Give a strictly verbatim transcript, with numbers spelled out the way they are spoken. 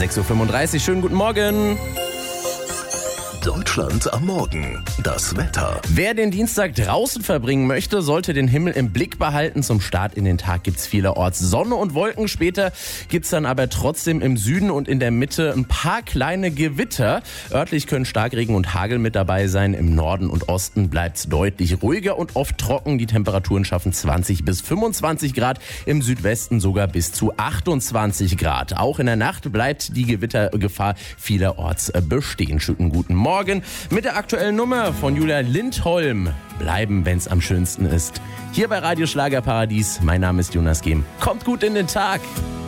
sechs Uhr fünfunddreißig, schönen guten Morgen. Deutschland am Morgen. Das Wetter. Wer den Dienstag draußen verbringen möchte, sollte den Himmel im Blick behalten. Zum Start in den Tag gibt's vielerorts Sonne und Wolken. Später gibt's dann aber trotzdem im Süden und in der Mitte ein paar kleine Gewitter. Örtlich können Starkregen und Hagel mit dabei sein. Im Norden und Osten bleibt's deutlich ruhiger und oft trocken. Die Temperaturen schaffen zwanzig bis fünfundzwanzig Grad. Im Südwesten sogar bis zu achtundzwanzig Grad. Auch in der Nacht bleibt die Gewittergefahr vielerorts bestehen. Schönen guten Morgen. Morgen mit der aktuellen Nummer von Julia Lindholm. Bleiben, wenn's am schönsten ist. Hier bei Radio Schlagerparadies. Mein Name ist Jonas Gehm. Kommt gut in den Tag.